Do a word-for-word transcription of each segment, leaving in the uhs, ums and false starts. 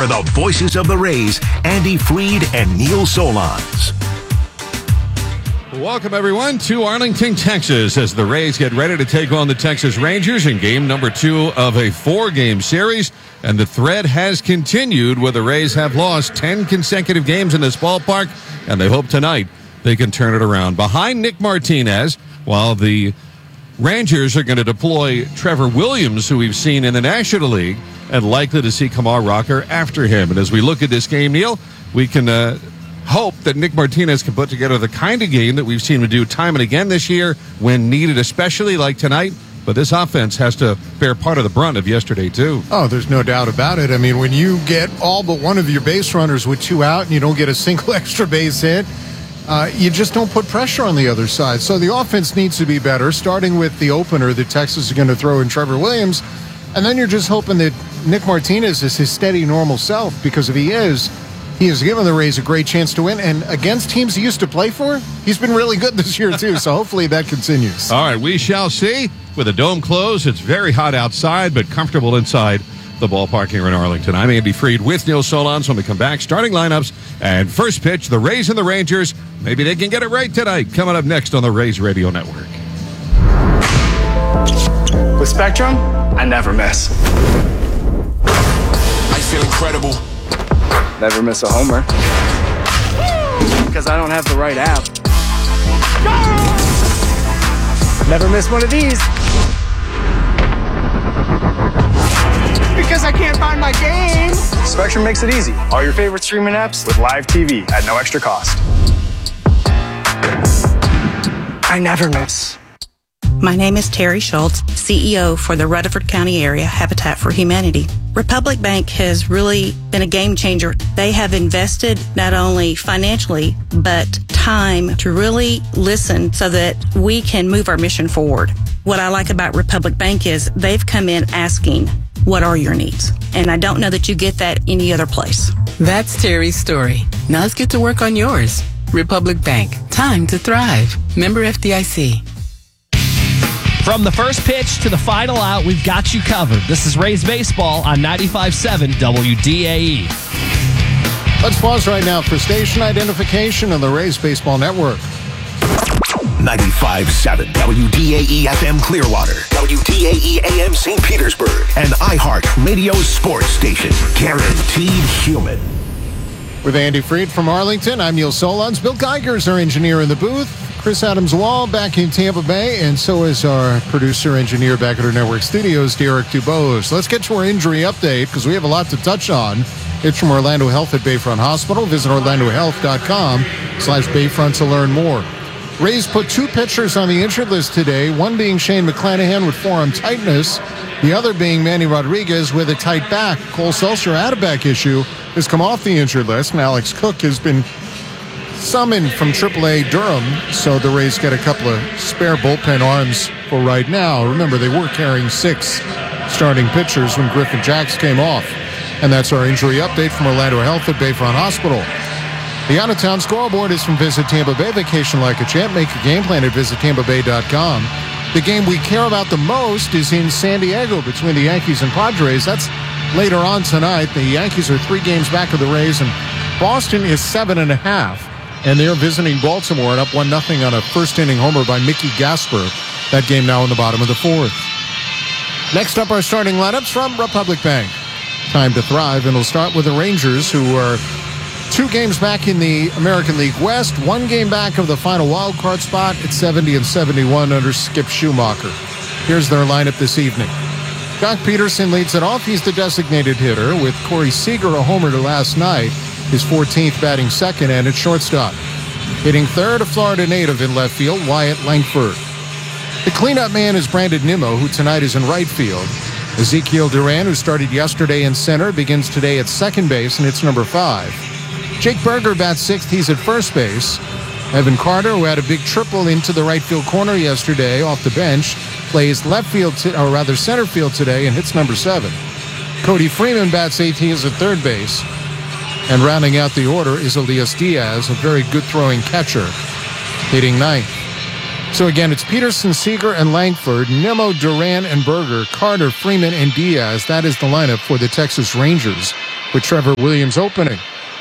are the voices of the Rays, Andy Freed and Neil Solondz. Welcome, everyone, to Arlington, Texas, as the Rays get ready to take on the Texas Rangers in game number two of a four-game series. And the thread has continued where the Rays have lost ten consecutive games in this ballpark, and they hope tonight they can turn it around. Behind Nick Martinez, while the Rangers are going to deploy Trevor Williams, who we've seen in the National League, and likely to see Kumar Rocker after him. And as we look at this game, Neil, we can uh, hope that Nick Martinez can put together the kind of game that we've seen him do time and again this year when needed, especially like tonight. But this offense has to bear part of the brunt of yesterday, too. Oh, there's no doubt about it. I mean, when you get all but one of your base runners with two out and you don't get a single extra base hit, uh, you just don't put pressure on the other side. So the offense needs to be better, starting with the opener that Texas is going to throw in Trevor Williams. And then you're just hoping that Nick Martinez is his steady, normal self, because if he is, he has given the Rays a great chance to win. And against teams he used to play for, he's been really good this year, too. So hopefully that continues. All right, we shall see. With the dome closed, it's very hot outside, but comfortable inside the ballpark here in Arlington. I'm Andy Freed with Neil Solondz. When we come back, starting lineups and first pitch, the Rays and the Rangers. Maybe they can get it right tonight. Coming up next on the Rays Radio Network. With Spectrum, I never miss. I feel incredible. Never miss a homer. Because I don't have the right app. Never miss one of these. Because I can't find my game. Spectrum makes it easy. All your favorite streaming apps with live T V at no extra cost. I never miss. My name is Terry Schultz, C E O for the Rutherford County Area Habitat for Humanity. Republic Bank has really been a game changer. They have invested not only financially, but time to really listen so that we can move our mission forward. What I like about Republic Bank is they've come in asking, what are your needs? And I don't know that you get that any other place. That's Terry's story. Now let's get to work on yours. Republic Bank. Time to thrive. Member F D I C. From the first pitch to the final out, we've got you covered. This is Rays Baseball on ninety-five point seven W D A E. Let's pause right now for station identification on the Rays Baseball Network. ninety-five point seven W D A E F M Clearwater, W D A E A M Saint Petersburg, and iHeart Radio Sports Station. Guaranteed human. With Andy Freed from Arlington, I'm Neil Solondz. Bill Geiger's our engineer in the booth. Chris Adams-Wall back in Tampa Bay, and so is our producer-engineer back at our network studios, Derek Dubose. Let's get to our injury update, because we have a lot to touch on. It's from Orlando Health at Bayfront Hospital. Visit orlando health dot com slash Bayfront to learn more. Rays put two pitchers on the injured list today, one being Shane McClanahan with forearm tightness, the other being Manny Rodriguez with a tight back. Cole Sulsher had a back issue, has come off the injured list, and Alex Cook has been summoned from triple A Durham, so the Rays get a couple of spare bullpen arms for right now. Remember, they were carrying six starting pitchers when Griffin Jacks came off. And that's our injury update from Orlando Health at Bayfront Hospital. The out-of-town scoreboard is from Visit Tampa Bay. Vacation like a champ. Make a game plan at visit tampa bay dot com. The game we care about the most is in San Diego between the Yankees and Padres. That's later on tonight. The Yankees are three games back of the Rays, and Boston is seven and a half. And they're visiting Baltimore and up one nothing on a first-inning homer by Mickey Gasper. That game now in the bottom of the fourth. Next up, our starting lineups from Republic Bank. Time to thrive, and we'll start with the Rangers, who are two games back in the American League West, one game back of the final wild card spot at seventy and seventy-one under Skip Schumacher. Here's their lineup this evening. Jock Peterson leads it off. He's the designated hitter, with Corey Seager a homer to last night, his fourteenth batting second, and at shortstop. Hitting third, a Florida native in left field, Wyatt Langford. The cleanup man is Brandon Nimmo, who tonight is in right field. Ezekiel Duran, who started yesterday in center, begins today at second base, and it's number five. Jake Berger bats sixth. He's at first base. Evan Carter, who had a big triple into the right field corner yesterday off the bench, plays left field, to, or rather center field today, and hits number seven. Cody Freeman bats eighth. He is at third base. And rounding out the order is Elias Diaz, a very good throwing catcher, hitting ninth. So again, it's Peterson, Seager, and Langford, Nimmo, Duran, and Berger, Carter, Freeman, and Diaz. That is the lineup for the Texas Rangers. with Trevor Williams opening.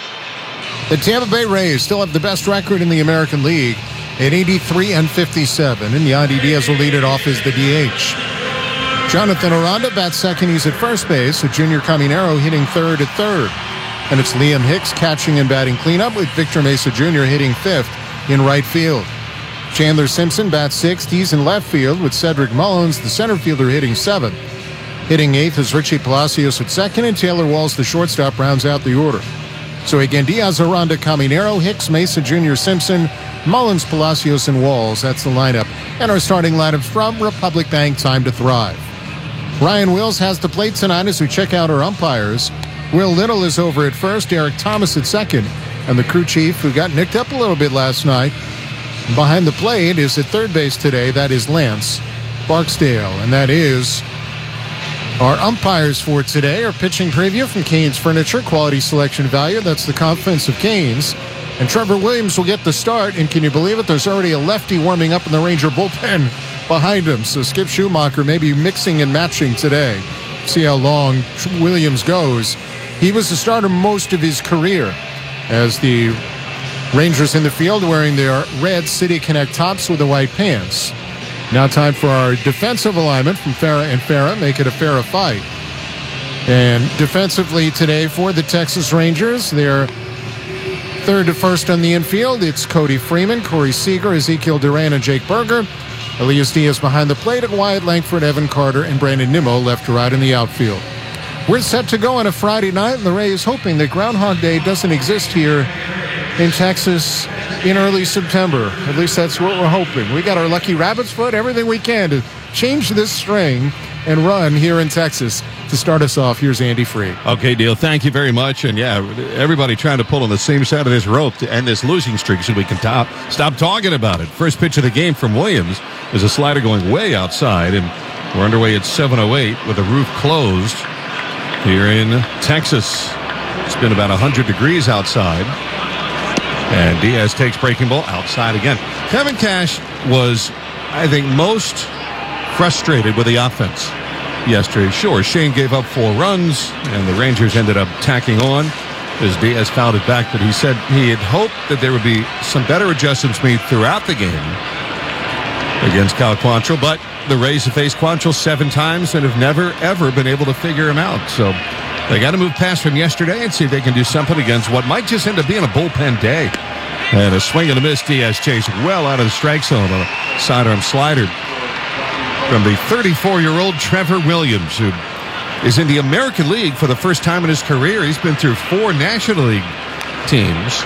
The Tampa Bay Rays still have the best record in the American League at eighty-three and fifty-seven, and Yandy Diaz will lead it off as the D H. Jonathan Aranda bats second. He's at first base, with Junior Caminero hitting third at third. And it's Liam Hicks catching and batting cleanup, with Victor Mesa Junior hitting fifth in right field. Chandler Simpson bats sixth. He's in left field, with Cedric Mullins, the center fielder, hitting seventh. Hitting eighth is Richie Palacios at second, and Taylor Walls, the shortstop, rounds out the order. So again, Diaz, Aranda, Caminero, Hicks, Mesa Junior, Simpson, Mullins, Palacios, and Walls. That's the lineup. And our starting lineups from Republic Bank. Time to thrive. Ryan Wills has the plate tonight as we check out our umpires. Will Little is over at first, Eric Thomas at second, and the crew chief, who got nicked up a little bit last night, behind the plate is at third base today. That is Lance Barksdale, and that is our umpires for today. Our pitching preview from Canes Furniture, quality selection value. That's the confidence of Canes. And Trevor Williams will get the start, and can you believe it? There's already a lefty warming up in the Ranger bullpen behind him. So Skip Schumacher may be mixing and matching today. See how long Williams goes. He was the starter most of his career as the Rangers in the field wearing their red City Connect tops with the white pants. Now time for our defensive alignment from Farah and Farah. Make it a Farah fight. And defensively today for the Texas Rangers, they're third to first on the infield. It's Cody Freeman, Corey Seager, Ezekiel Duran, and Jake Berger. Elias Diaz behind the plate, and Wyatt Langford, Evan Carter, and Brandon Nimmo left to right in the outfield. We're set to go on a Friday night, and the Rays hoping that Groundhog Day doesn't exist here in Texas in early September. At least that's what we're hoping. We got our lucky rabbit's foot, everything we can to change this string and run here in Texas. To start us off, here's Andy Freed. Okay, Neil, thank you very much. And yeah, everybody trying to pull on the same side of this rope to end this losing streak so we can top, stop talking about it. First pitch of the game from Williams is a slider going way outside, and we're underway at seven oh eight with the roof closed here in Texas. It's been about one hundred degrees outside. And Diaz takes breaking ball outside again. Kevin Cash was, I think, most frustrated with the offense yesterday. Sure, Shane gave up four runs, and the Rangers ended up tacking on as Diaz fouled it back, but he said he had hoped that there would be some better adjustments made throughout the game against Cal Quantrill, but the Rays have faced Quantrill seven times and have never, ever been able to figure him out. So they got to move past from yesterday and see if they can do something against what might just end up being a bullpen day. And a swing and a miss. Diaz chasing well out of the strike zone on a sidearm slider from the thirty-four-year-old Trevor Williams, who is in the American League for the first time in his career. He's been through four National League teams,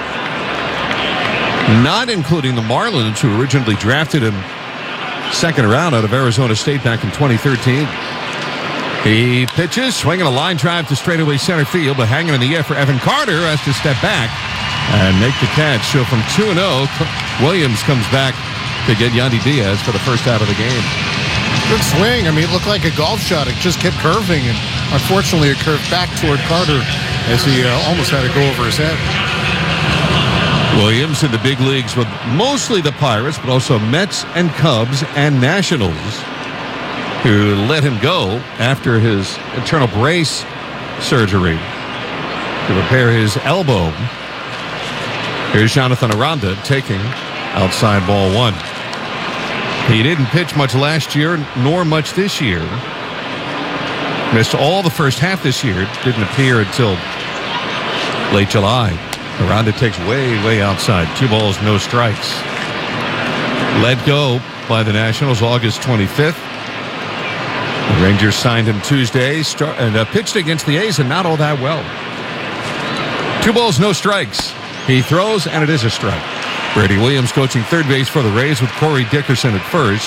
not including the Marlins, who originally drafted him second round out of Arizona State back in twenty thirteen. He pitches, swinging a line drive to straightaway center field, but hanging in the air for Evan Carter, who has to step back and make the catch. So from two and oh, Williams comes back to get Yandy Diaz for the first out of the game. Good swing. I mean, it looked like a golf shot. It just kept curving, and unfortunately it curved back toward Carter as he uh, almost had to go over his head. Williams in the big leagues with mostly the Pirates, but also Mets and Cubs and Nationals, who let him go after his internal brace surgery to repair his elbow. Here's Jonathan Aranda taking outside ball one. He didn't pitch much last year, nor much this year. Missed all the first half this year. Didn't appear until late July. Aranda takes way, way outside. Two balls, no strikes. Let go by the Nationals August twenty-fifth. The Rangers signed him Tuesday start, and uh, pitched against the A's, and not all that well. Two balls, no strikes. He throws, and it is a strike. Brady Williams coaching third base for the Rays with Corey Dickerson at first.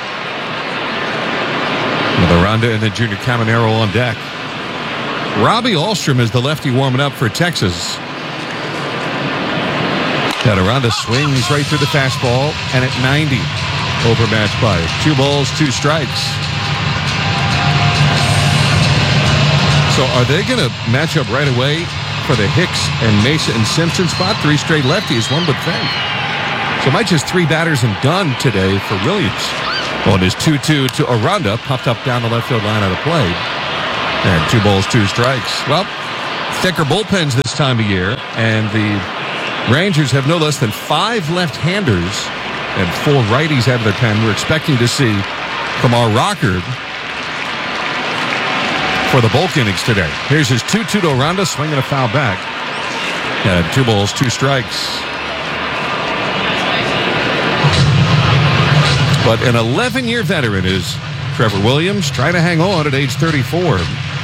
With Aranda and then Junior Caminero on deck. Robbie Ahlstrom is the lefty warming up for Texas. That Aranda swings right through the fastball, and at ninety, overmatched by it. Two balls, two strikes. So are they going to match up right away for the Hicks and Mesa and Simpson spot? Three straight lefties, one would think. So it might just three batters and done today for Williams. On his two two to Aranda, popped up down the left field line of the plate. And two balls, two strikes. Well, thicker bullpens this time of year, and the Rangers have no less than five left-handers and four righties out of their pen. We're expecting to see Kumar Rocker for the bulk innings today. Here's his two two to Aranda, swinging a foul back. And two balls, two strikes. But an eleven-year veteran is Trevor Williams, trying to hang on at age thirty-four.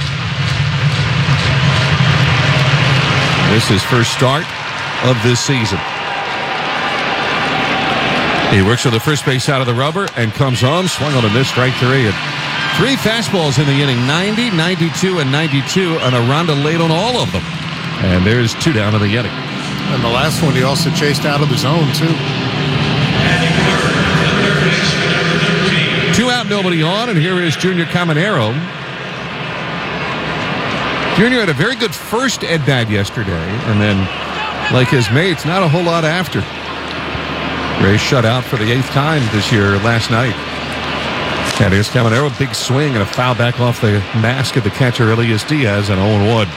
This is his first start of this season. He works on the first base side of the rubber and comes home, swung on a miss, strike three. And three fastballs in the inning, ninety, ninety-two, and ninety-two, and Aranda late on all of them. And there's two down in the inning. And the last one he also chased out of the zone, too. Two out, nobody on, and here is Junior Caminero. Junior had a very good first at-bat yesterday, and then, like his mates, not a whole lot after. Ray shut out for the eighth time this year last night. And here's Caminero, big swing and a foul back off the mask of the catcher, Elias Diaz, and oh one.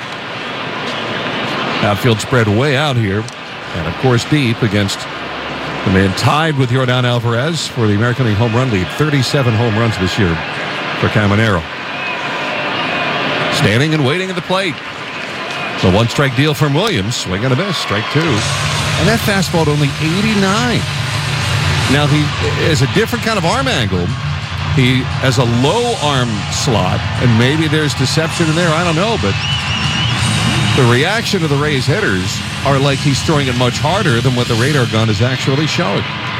Outfield spread way out here, and of course deep against the man tied with Yordan Alvarez for the American League home run lead. thirty-seven home runs this year for Caminero. Standing and waiting at the plate. The one-strike deal from Williams. Swing and a miss, strike two. And that fastball at only eighty-nine. Now he is a different kind of arm angle. He has a low arm slot, and maybe there's deception in there. I don't know, but the reaction of the Rays hitters are like he's throwing it much harder than what the radar gun is actually showing.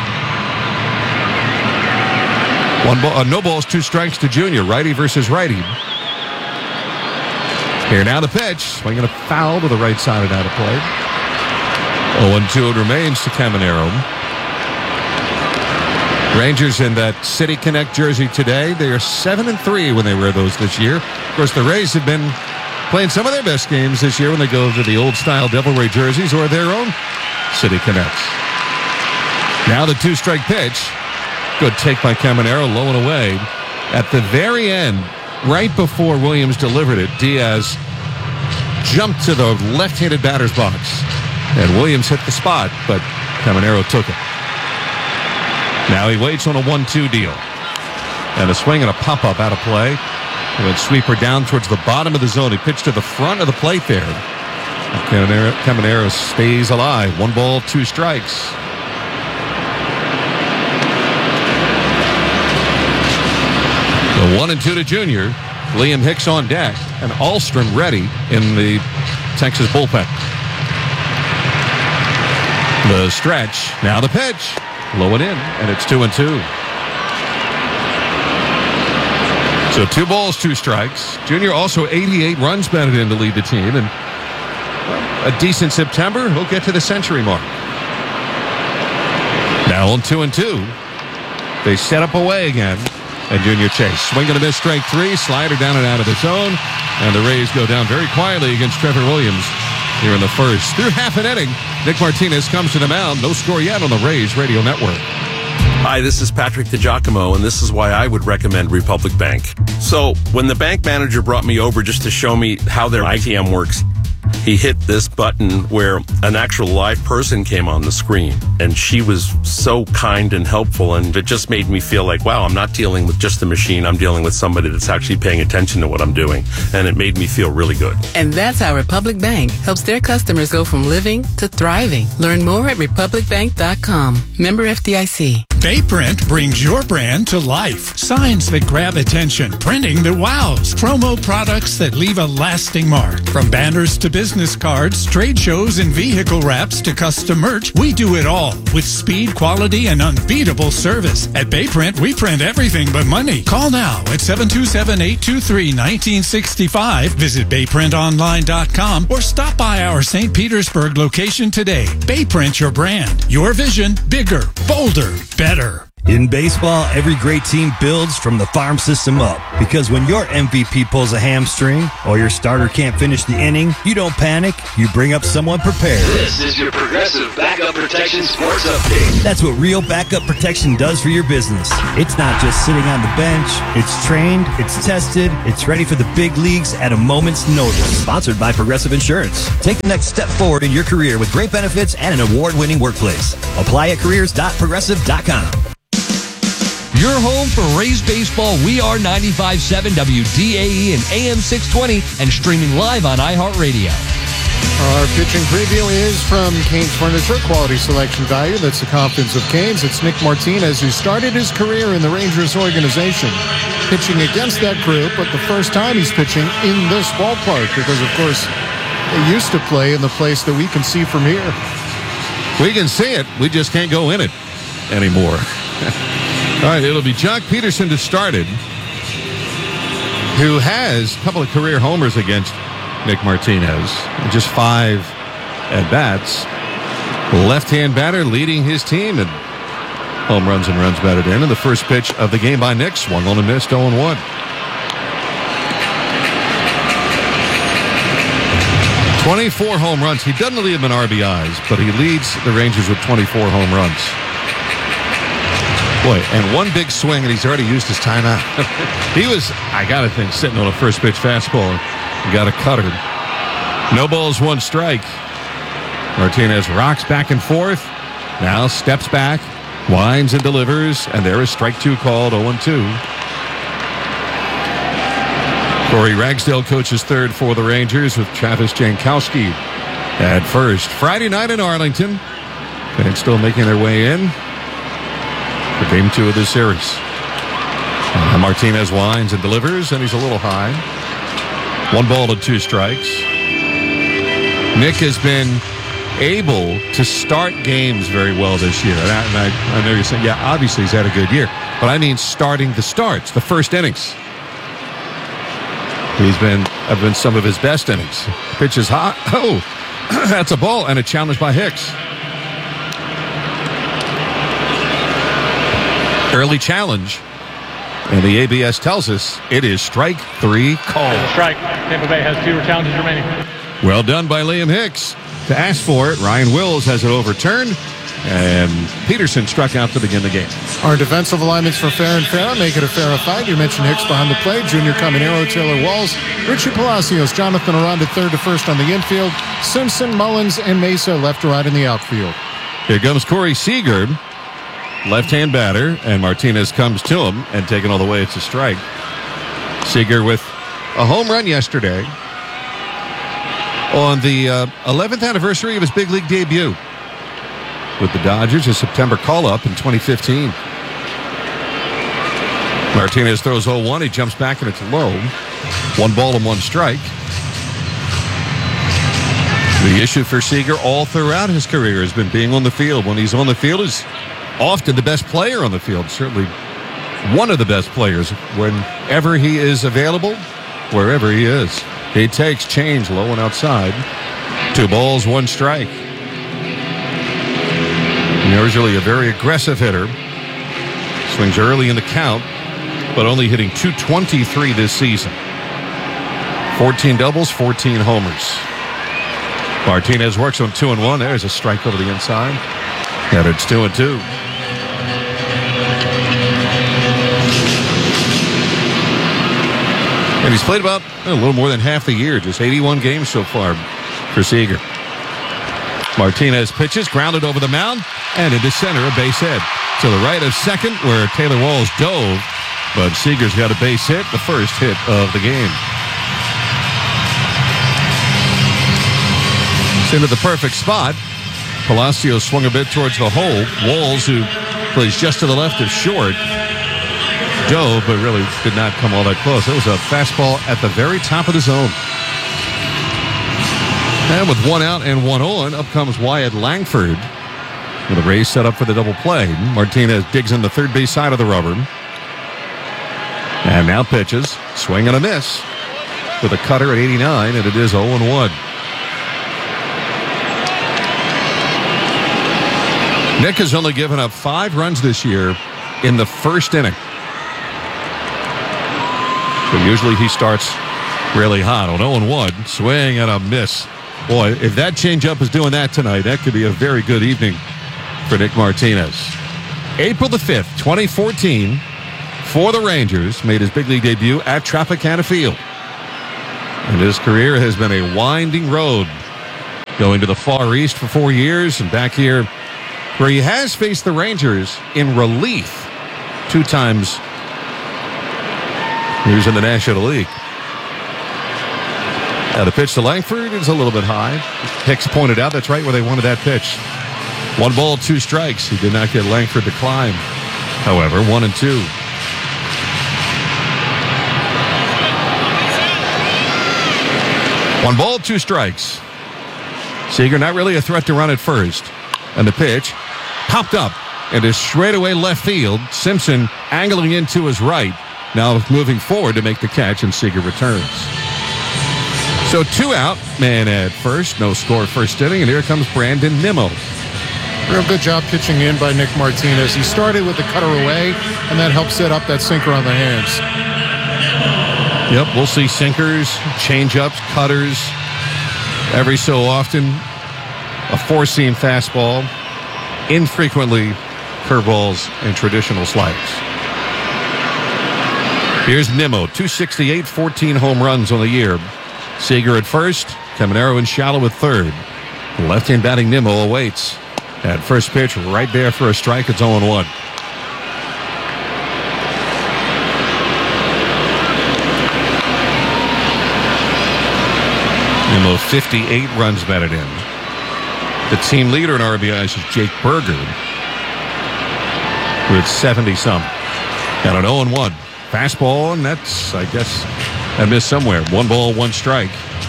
One ball, uh, no balls, two strikes to Junior. Righty versus righty. Here now the pitch. Swinging a foul to the right side of that play. oh and two it remains to Caminero. Rangers in that City Connect jersey today. They are seven and three when they wear those this year. Of course, the Rays have been playing some of their best games this year when they go to the old-style Devil Ray jerseys or their own City Connects. Now the two-strike pitch. Good take by Caminero, low and away. At the very end, right before Williams delivered it, Diaz jumped to the left-handed batter's box. And Williams hit the spot, but Caminero took it. Now he waits on a one two deal. And a swing and a pop-up out of play. He went sweeper down towards the bottom of the zone. He pitched to the front of the plate there. Caminero, Caminero stays alive. One ball, two strikes. The one and two to Junior. Liam Hicks on deck. And Alstrom ready in the Texas bullpen. The stretch. Now the pitch. Low and in. And it's two and two. So two balls, two strikes. Junior also eighty-eight runs batted in to lead the team. And well, a decent September. He'll get to the century mark. Now on two and two. They set up away again. And Junior chase. Swing and a miss, strike three. Slider down and out of the zone. And the Rays go down very quietly against Trevor Williams here in the first. Through half an inning, Nick Martinez comes to the mound. No score yet on the Rays Radio Network. Hi, this is Patrick DiGiacomo, and this is why I would recommend Republic Bank. So, when the bank manager brought me over just to show me how their I T M works, he hit this button where an actual live person came on the screen, and she was so kind and helpful, and it just made me feel like, wow, I'm not dealing with just a machine, I'm dealing with somebody that's actually paying attention to what I'm doing, and it made me feel really good. And that's how Republic Bank helps their customers go from living to thriving. Learn more at republic bank dot com. Member F D I C. Bayprint brings your brand to life. Signs that grab attention, printing that wows, promo products that leave a lasting mark. From banners to business cards, trade shows, and vehicle wraps to custom merch, we do it all with speed, quality, and unbeatable service. At Bayprint, we print everything but money. Call now at seven two seven, eight two three, one nine six five. Visit bay print online dot com or stop by our Saint Petersburg location today. Bayprint your brand. Your vision, bigger, bolder, better. In baseball, every great team builds from the farm system up. Because when your M V P pulls a hamstring or your starter can't finish the inning, you don't panic. You bring up someone prepared. This is your Progressive Backup Protection Sports Update. That's what real backup protection does for your business. It's not just sitting on the bench. It's trained, it's tested, it's ready for the big leagues at a moment's notice. Sponsored by Progressive Insurance. Take the next step forward in your career with great benefits and an award-winning workplace. Apply at careers dot progressive dot com. Your home for Rays baseball. We are ninety-five point seven W D A E and A M six twenty and streaming live on iHeartRadio. Our pitching preview is from Canes Furniture, quality selection value. That's the confidence of Canes. It's Nick Martinez, who started his career in the Rangers organization, pitching against that group, but the first time he's pitching in this ballpark because, of course, they used to play in the place that we can see from here. We can see it. We just can't go in it anymore. All right, it'll be Jock Peterson to start it, who has a couple of career homers against Nick Martinez, just five at-bats. Left-hand batter leading his team in home runs and runs batted in. And the first pitch of the game by Nick swung on and missed, oh and one. twenty-four home runs. He doesn't lead them in R B Is, but he leads the Rangers with twenty-four home runs. Boy, and one big swing, and he's already used his timeout. He was, I got to think, sitting on a first pitch fastball and got a cutter. No balls, one strike. Martinez rocks back and forth, now steps back, winds and delivers, and there is strike two called, oh and two. Corey Ragsdale coaches third for the Rangers with Travis Jankowski at first. Friday night in Arlington, and still making their way in for game two of this series. Uh, Martinez winds and delivers, and he's a little high. One ball to two strikes. Nick has been able to start games very well this year. And I, and I, I know you're saying, yeah, obviously he's had a good year. But I mean starting the starts, the first innings. He's been, have been some of his best innings. Pitch is hot. Oh, that's a ball and a challenge by Hicks. Early challenge, and the A B S tells us it is strike three call. Strike. Tampa Bay has two challenges remaining. Well done by Liam Hicks to ask for it. Ryan Wills has it overturned, and Peterson struck out to begin the game. Our defensive alignments for fair and fair make it a fairer fight. You mentioned Hicks behind the plate, Junior Caminero, Taylor Walls, Richie Palacios, Jonathan Aranda third to first on the infield, Simpson, Mullins, and Mesa left to right in the outfield. Here comes Corey Seager. Left-hand batter, and Martinez comes to him, and taken all the way, it's a strike. Seager with a home run yesterday on the uh, eleventh anniversary of his big league debut with the Dodgers, his September call-up in twenty fifteen. Martinez throws oh one, he jumps back, and it's low. One ball and one strike. The issue for Seager all throughout his career has been being on the field. When he's on the field, he's often the best player on the field, certainly one of the best players whenever he is available, wherever he is. He takes change low and outside. Two balls, one strike. Usually a very aggressive hitter. Swings early in the count, but only hitting two twenty-three this season. fourteen doubles, fourteen homers. Martinez works on two and one. There's a strike over the inside. And it's two and two. And he's played about a little more than half the year, just eighty-one games so far for Seager. Martinez pitches, grounded over the mound, and into center, a base hit. To the right of second, where Taylor Walls dove, but Seager's got a base hit, the first hit of the game. It's into the perfect spot. Palacios swung a bit towards the hole. Walls, who plays just to the left of short, dove, but really did not come all that close. It was a fastball at the very top of the zone. And with one out and one on, up comes Wyatt Langford. With a Rays set up for the double play. Martinez digs in the third base side of the rubber. And now pitches. Swing and a miss. With a cutter at eighty-nine, and it is oh and one. Nick has only given up five runs this year in the first inning. So usually he starts really hot on oh and one, swing and a miss. Boy, if that changeup is doing that tonight, that could be a very good evening for Nick Martinez. April the fifth, twenty fourteen, for the Rangers, made his big league debut at Tropicana Field. And his career has been a winding road, going to the Far East for four years and back here where he has faced the Rangers in relief two times. He was in the National League. Now the pitch to Langford is a little bit high. Hicks pointed out that's right where they wanted that pitch. One ball, two strikes. He did not get Langford to climb. However, one and two. One ball, two strikes. Seager not really a threat to run at first. And the pitch popped up into straightaway left field. Simpson angling into his right. Now moving forward to make the catch, and Seager returns. So two out, man at first. No score first inning, and here comes Brandon Nimmo. Real good job pitching in by Nick Martinez. He started with the cutter away, and that helped set up that sinker on the hands. Yep, we'll see sinkers, changeups, cutters. Every so often, a four-seam fastball. Infrequently, curveballs and traditional sliders. Here's Nimmo, two sixty-eight, fourteen home runs on the year. Seager at first, Caminero and Shallow at third. Left-hand batting Nimmo awaits. At first pitch, right there for a strike. It's oh and one. Nimmo, fifty-eight runs batted in. The team leader in R B Is is Jake Burger with seventy-some. And an oh and one. Fastball, and that's, I guess, I missed somewhere. One ball, one strike.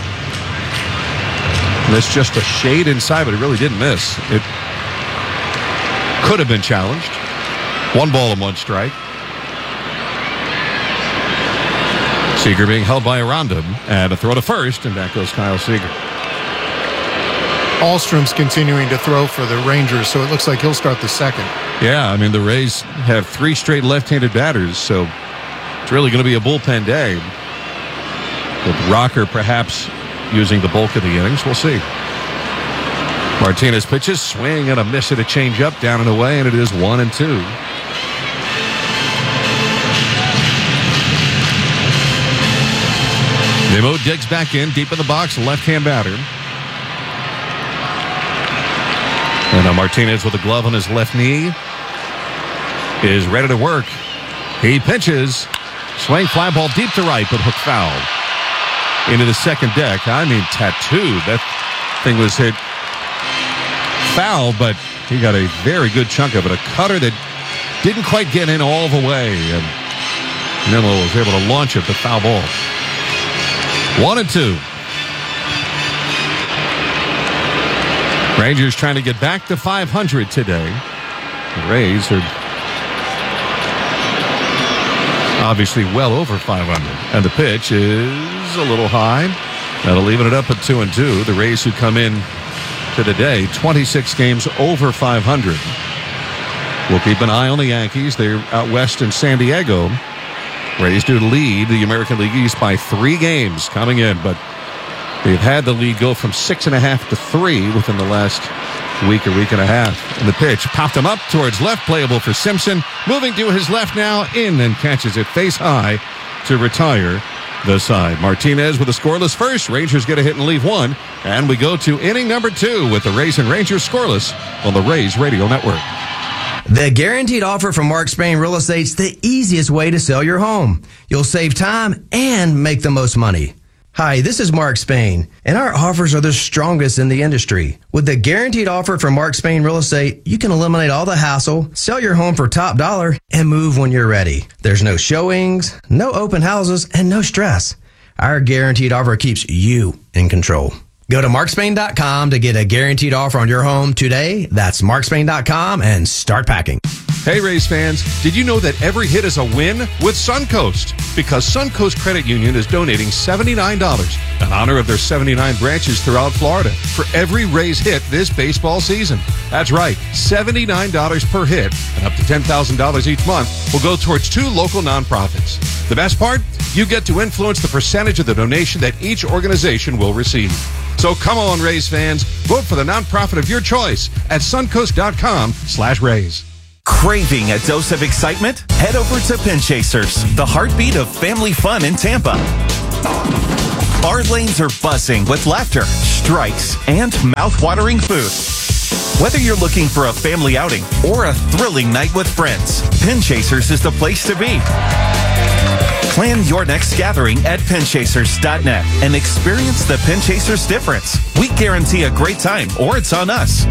And that's just a shade inside, but it really didn't miss. It could have been challenged. One ball and one strike. Seager being held by Aranda, and a throw to first, and back goes Kyle Seager. Alstrom's continuing to throw for the Rangers, so it looks like he'll start the second. Yeah, I mean, the Rays have three straight left-handed batters, so it's really going to be a bullpen day. With Rocker perhaps using the bulk of the innings. We'll see. Martinez pitches, swing and a miss at a changeup, down and away, and it is one and two. Nimmo digs back in, deep in the box, left-hand batter. And now Martinez with a glove on his left knee is ready to work. He pitches, swing, fly ball deep to right, but hook foul into the second deck. I mean, tattooed. That thing was hit foul, but he got a very good chunk of it. A cutter that didn't quite get in all the way, and Nimmo was able to launch it, the foul ball. One and two. Rangers trying to get back to five hundred today. The Rays are obviously well over five hundred. And the pitch is a little high. That'll even it up at two and two. The Rays who come in to the day, twenty-six games over five hundred. We'll keep an eye on the Yankees. They're out west in San Diego. Rays do lead the American League East by three games coming in, but they've had the lead go from six and a half to three within the last week or week and a half. And the pitch popped him up towards left, playable for Simpson. Moving to his left now, in and catches it face high to retire the side. Martinez with a scoreless first. Rangers get a hit and leave one. And we go to inning number two with the Rays and Rangers scoreless on the Rays Radio Network. The Guaranteed Offer from Mark Spain Real Estate's the easiest way to sell your home. You'll save time and make the most money. Hi, this is Mark Spain, and our offers are the strongest in the industry. With the Guaranteed Offer from Mark Spain Real Estate, you can eliminate all the hassle, sell your home for top dollar, and move when you're ready. There's no showings, no open houses, and no stress. Our Guaranteed Offer keeps you in control. Go to mark spain dot com to get a guaranteed offer on your home today. That's mark spain dot com and start packing. Hey, Rays fans, did you know that every hit is a win with Suncoast? Because Suncoast Credit Union is donating seventy-nine dollars in honor of their seventy-nine branches throughout Florida for every Rays hit this baseball season. That's right, seventy-nine dollars per hit and up to ten thousand dollars each month will go towards two local nonprofits. The best part? You get to influence the percentage of the donation that each organization will receive. So come on, Rays fans, vote for the nonprofit of your choice at suncoast.com slash Rays. Craving a dose of excitement? Head over to Pin Chasers, the heartbeat of family fun in Tampa. Our lanes are buzzing with laughter, strikes, and mouth-watering food. Whether you're looking for a family outing or a thrilling night with friends, Pin Chasers is the place to be. Plan your next gathering at pin chasers dot net and experience the Pin Chasers difference. We guarantee a great time, or it's on us.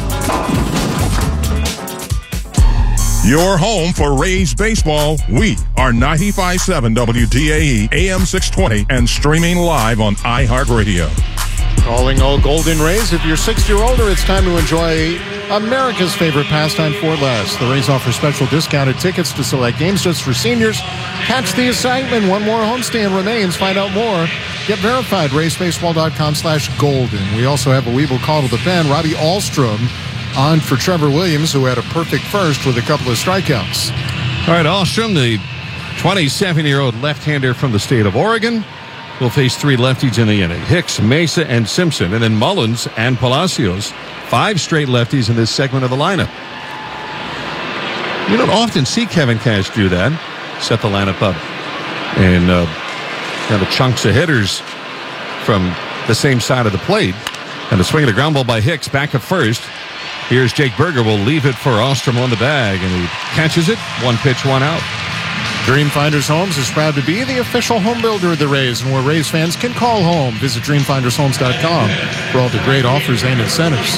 Your home for Rays baseball. We are ninety-five point seven W D A E, A M six twenty, and streaming live on iHeartRadio. Calling all Golden Rays. If you're sixty or older, it's time to enjoy America's favorite pastime for less. The Rays offer special discounted tickets to select games just for seniors. Catch the excitement. One more homestand remains. Find out more. Get verified. Rays baseball dot com slash golden. We also have a Weeble call to the pen. Robbie Ahlstrom on for Trevor Williams, who had a perfect first with a couple of strikeouts. All right, Ahlstrom, the twenty-seven-year-old left-hander from the state of Oregon, will face three lefties in the inning. Hicks, Mesa, and Simpson. And then Mullins and Palacios. Five straight lefties in this segment of the lineup. You don't often see Kevin Cash do that. Set the lineup up. And uh, kind of chunks of hitters from the same side of the plate. And the swing of the ground ball by Hicks back at first. Here's Jake Berger. Will leave it for Ahlstrom on the bag. And he catches it. One pitch, one out. Dreamfinders Homes is proud to be the official home builder of the Rays, and where Rays fans can call home. Visit dream finders homes dot com for all the great offers and incentives.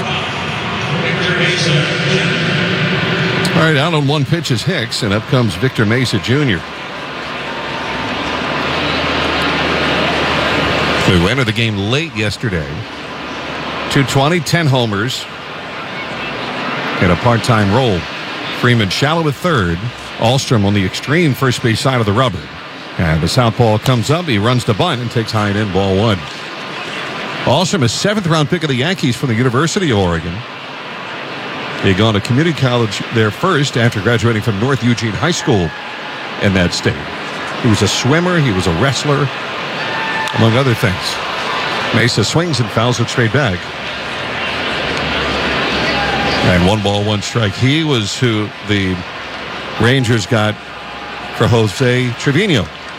All right, out on one pitch is Hicks, and up comes Victor Mesa Junior We entered the game late yesterday. two twenty, ten homers, and a part-time role. Freeman shallow at third. Ahlstrom on the extreme first base side of the rubber. And the southpaw comes up. He runs the bunt and takes high and in, ball one. Ahlstrom, a seventh-round pick of the Yankees from the University of Oregon. He had gone to community college there first after graduating from North Eugene High School in that state. He was a swimmer. He was a wrestler, among other things. Mesa swings and fouls it straight back. And one ball, one strike. He was who the Rangers got for Jose Trevino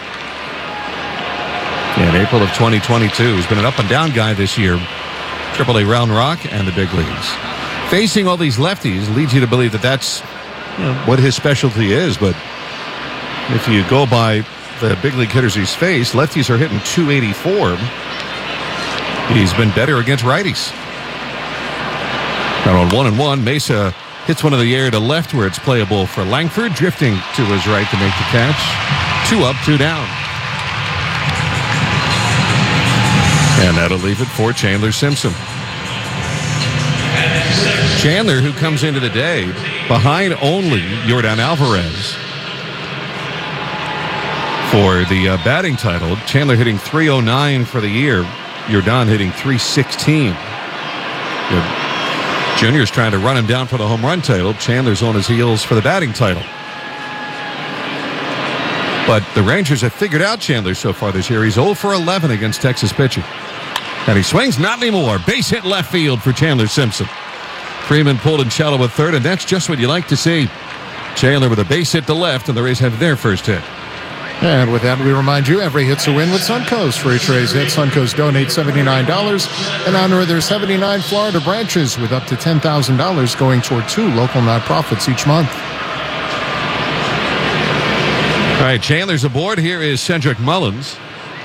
in April of twenty twenty-two. He's been an up-and-down guy this year. Triple A Round Rock and the big leagues. Facing all these lefties leads you to believe that that's you know, what his specialty is. But if you go by the big league hitters he's faced, lefties are hitting two eighty-four. He's been better against righties. And on one and one, Mesa hits one of the air to left where it's playable for Langford, drifting to his right to make the catch. Two up, two down. And that'll leave it for Chandler Simpson. Chandler, who comes into the day behind only Yordan Alvarez for the uh, batting title. Chandler hitting three oh nine for the year. Yordan hitting three sixteen. The Junior's trying to run him down for the home run title. Chandler's on his heels for the batting title. But the Rangers have figured out Chandler so far this year. He's oh for eleven against Texas pitching. And he swings, not anymore. Base hit left field for Chandler Simpson. Freeman pulled in shallow at third, and that's just what you like to see. Chandler with a base hit to left, and the Rays have their first hit. And with that, we remind you, every hit's a win with Suncoast. For each Rays hit, Suncoast donates seventy-nine dollars in honor of their seventy-nine Florida branches, with up to ten thousand dollars going toward two local nonprofits each month. All right, Chandler's aboard. Here is Cedric Mullins.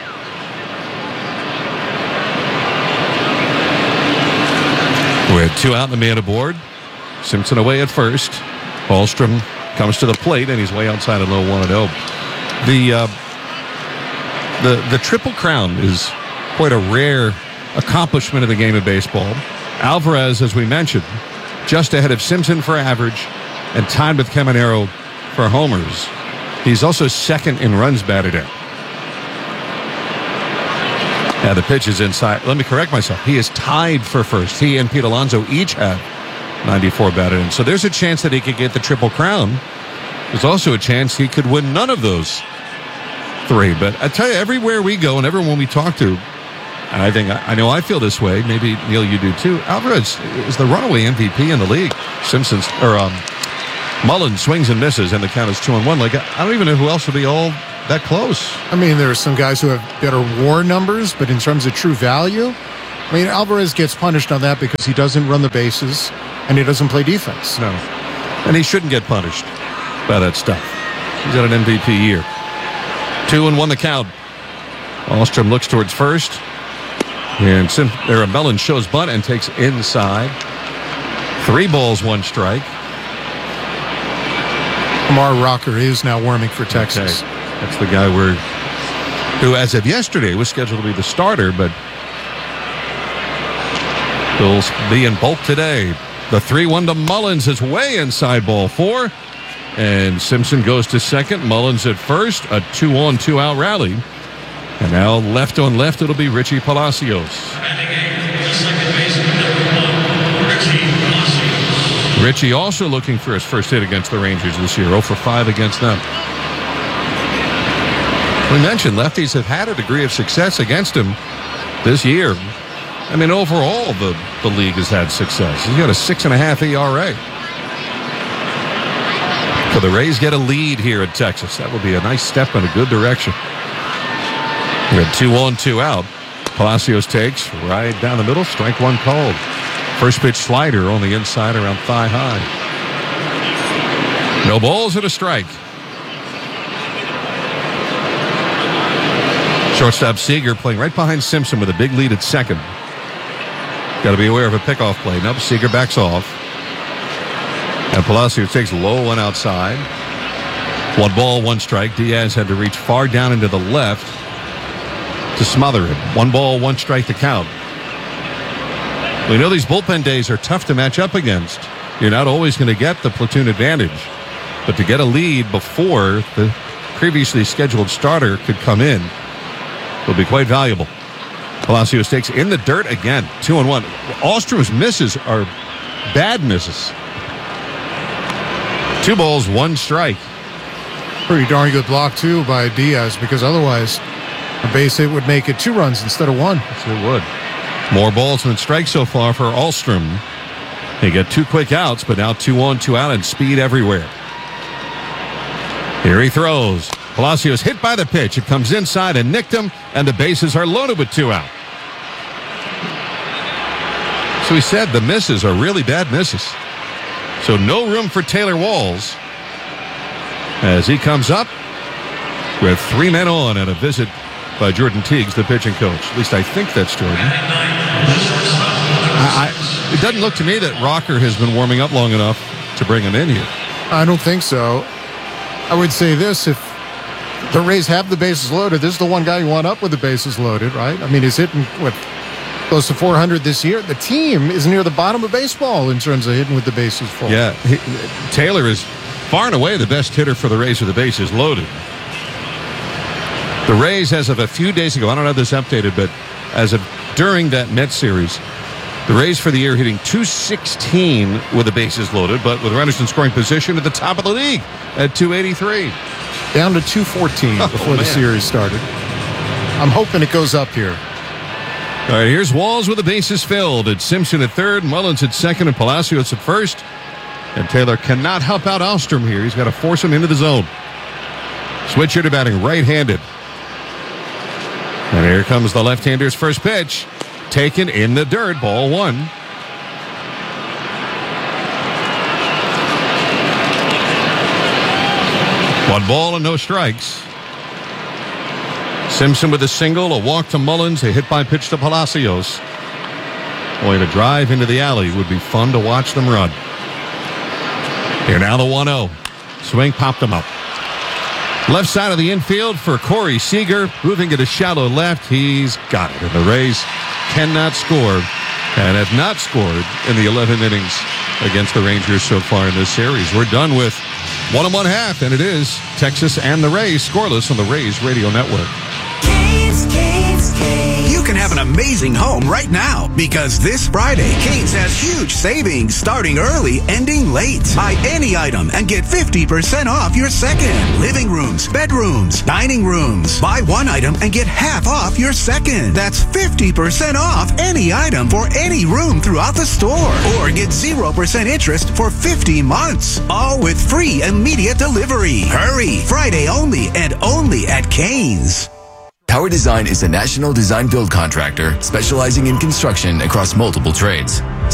With two out and the man aboard. Simpson away at first. Ahlstrom comes to the plate, and he's way outside of low one and oh. The, uh, the, the Triple Crown is quite a rare accomplishment in the game of baseball. Alvarez, as we mentioned, just ahead of Simpson for average, and tied with Caminero for homers. He's also second in runs batted in. Yeah, the pitch is inside. Let me correct myself. He is tied for first. He and Pete Alonso each have ninety-four batted in. So there's a chance that he could get the Triple Crown. There's also a chance he could win none of those three. But I tell you, everywhere we go and everyone we talk to, and I think, I know I feel this way. Maybe, Neil, you do too. Alvarez is the runaway M V P in the league. Simpson's, or um, Mullins swings and misses, and the count is two and one. Like, I don't even know who else would be all that close. I mean, there are some guys who have better WAR numbers, but in terms of true value, I mean, Alvarez gets punished on that because he doesn't run the bases and he doesn't play defense. No. And he shouldn't get punished by that stuff. He's got an M V P year. Two and one the count. Alstrom looks towards first. And Sim, there, Mellon shows bunt and takes inside. Three balls, one strike. Amar Rocker is now warming for Texas. Okay. That's the guy we're, who, as of yesterday, was scheduled to be the starter, but will be in bulk today. The three one to Mullins is way inside ball four. And Simpson goes to second. Mullins at first. A two on, two out rally. And now left on left, it'll be Richie Palacios. Richie also looking for his first hit against the Rangers this year. oh for five against them. We mentioned lefties have had a degree of success against him this year. I mean, overall, the, the league has had success. He's got a six and a half E R A. So the Rays get a lead here at Texas. That would be a nice step in a good direction. We had two on, two out. Palacios takes right down the middle. Strike one called. First pitch slider on the inside around thigh high. No balls and a strike. Shortstop Seager playing right behind Simpson with a big lead at second. Got to be aware of a pickoff play. Nope, Seager backs off. And Palacios takes low one outside. One ball, one strike. Diaz had to reach far down into the left to smother it. One ball, one strike to count. We know these bullpen days are tough to match up against. You're not always going to get the platoon advantage. But to get a lead before the previously scheduled starter could come in will be quite valuable. Palacios takes in the dirt again. Two and one. Alstrom's misses are bad misses. Two balls, one strike. Pretty darn good block, too, by Diaz, because otherwise a base hit would make it two runs instead of one. Yes, it would. More balls than strikes so far for Alstrom. They get two quick outs, but now two on, two out, and speed everywhere. Here he throws. Palacios hit by the pitch. It comes inside and nicked him, and the bases are loaded with two out. So he said the misses are really bad misses. So no room for Taylor Walls as he comes up with three men on and a visit by Jordan Teagues, the pitching coach. At least I think that's Jordan. I, I, it doesn't look to me that Rocker has been warming up long enough to bring him in here. I don't think so. I would say this, if the Rays have the bases loaded, this is the one guy you want up with the bases loaded, right? I mean, he's hitting, what, close to four hundred this year. The team is near the bottom of baseball in terms of hitting with the bases full. Yeah, he, Taylor is far and away the best hitter for the Rays with the bases loaded. The Rays, as of a few days ago, I don't have this updated, but as of during that Mets series, the Rays for the year hitting two sixteen with the bases loaded, but with runners in scoring position at the top of the league at two eighty-three. Down to two fourteen oh, before man. the series started. I'm hoping it goes up here. All right, here's Walls with the bases filled. It's Simpson at third, Mullins at second, and Palacios at first. And Taylor cannot help out Alstrom here. He's got to force him into the zone. Switcher to batting right-handed. And here comes the left-hander's first pitch. Taken in the dirt, ball one. One ball and no strikes. Simpson with a single, a walk to Mullins, a hit by pitch to Palacios. Boy, to drive into the alley would be fun to watch them run. Here now the one oh. Swing popped him up. Left side of the infield for Corey Seager. Moving it to shallow left. He's got it. And the Rays cannot score and have not scored in the eleven innings against the Rangers so far in this series. We're done with one and one half, and it is Texas and the Rays scoreless on the Rays Radio Network. Canes, Canes, Canes. You can have an amazing home right now because this Friday, Canes has huge savings starting early, ending late. Buy any item and get fifty percent off your second. Living rooms, bedrooms, dining rooms. Buy one item and get half off your second. That's fifty percent off any item for any room throughout the store. Or get zero percent interest for fifty months. All with free immediate delivery. Hurry! Friday only and only at Canes. Power Design is a national design build contractor specializing in construction across multiple trades.